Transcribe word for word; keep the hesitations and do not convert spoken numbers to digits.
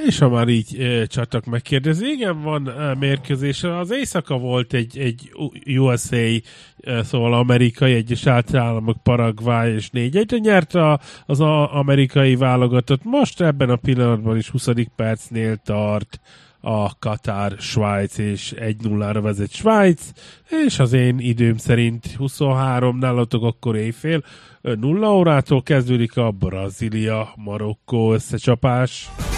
És ha már így e, csatak megkérdezi, igen, van e, mérkőzés. Az éjszaka volt egy, egy U S A, e, szóval amerikai Egyesült Államok, Paraguay és négy egyre nyert a, az a, amerikai válogatott. Most ebben a pillanatban is huszadik percnél tart a Katár, Svájc, és egy nullára vezet Svájc, és az én időm szerint huszonhárom, nálatok akkor éjfél, nulla órától kezdődik a Brazília-Marokkó összecsapás.